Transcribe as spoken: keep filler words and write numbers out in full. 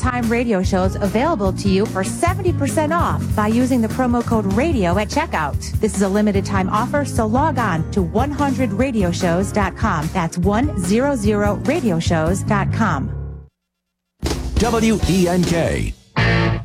time radio shows available to you for seventy percent off by using the promo code radio at checkout. This is a limited time offer, so log on to one hundred radio shows dot com. That's one hundred radio shows dot com. W E N K.